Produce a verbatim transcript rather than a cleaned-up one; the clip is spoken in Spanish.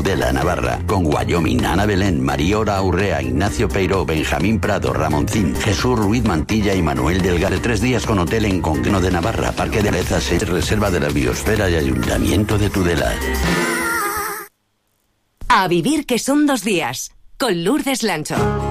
Tudela, Navarra, con Wyoming, Ana Belén, Mariora Urrea, Ignacio Peiró, Benjamín Prado, Ramoncín, Jesús Ruiz Mantilla y Manuel Delgado. Tres días con hotel en Conqueno de Navarra, Parque de Lezas, Reserva de la Biosfera y Ayuntamiento de Tudela. A vivir que son dos días, con Lourdes Lancho.